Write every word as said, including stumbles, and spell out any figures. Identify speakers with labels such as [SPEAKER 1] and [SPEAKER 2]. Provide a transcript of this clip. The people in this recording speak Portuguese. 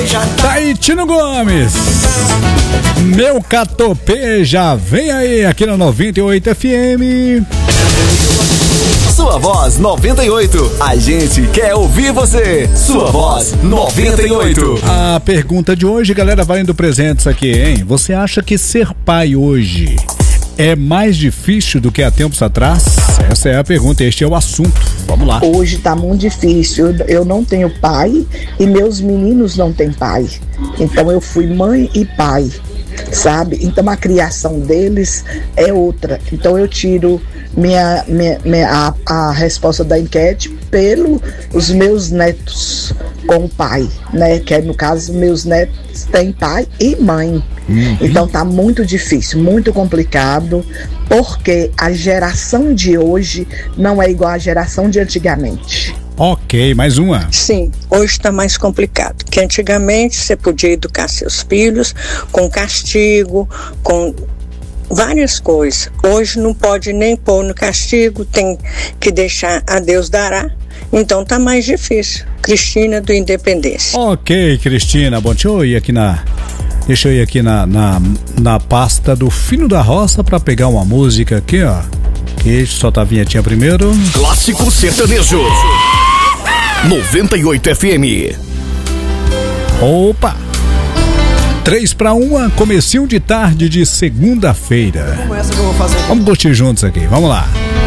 [SPEAKER 1] Tá aí, Tino Gomes. Meu Catopê já vem aí aqui na noventa e oito F M.
[SPEAKER 2] Sua Voz noventa e oito. A gente quer ouvir você. Sua Voz noventa e oito.
[SPEAKER 1] A pergunta de hoje, galera, valendo presentes aqui, hein? Você acha que ser pai hoje é mais difícil do que há tempos atrás? Essa é a pergunta, este é o assunto. Vamos lá.
[SPEAKER 3] Hoje tá muito difícil. Eu, eu não tenho pai e meus meninos não têm pai. Então eu fui mãe e pai, sabe? Então a criação deles é outra. Então eu tiro minha, minha, minha, a, a resposta da enquete pelos meus netos com o pai, né? Que é, no caso, meus netos têm pai e mãe. Uhum. Então tá muito difícil, muito complicado, porque a geração de hoje não é igual à geração de antigamente.
[SPEAKER 1] Ok, mais uma.
[SPEAKER 4] Sim, hoje está mais complicado, que antigamente você podia educar seus filhos com castigo, com várias coisas. Hoje não pode nem pôr no castigo, tem que deixar a Deus dará. Então tá mais difícil. Cristina do Independência.
[SPEAKER 1] Ok, Cristina, bom, deixa eu ir aqui na... Deixa eu ir aqui na, na, na pasta do Fino da Roça pra pegar uma música aqui, ó. Que solta a vinhetinha primeiro.
[SPEAKER 2] Clássico Sertanejo noventa e oito F M.
[SPEAKER 1] Opa! Três pra uma, comecinho de tarde de segunda-feira. Vamos curtir juntos aqui, vamos lá.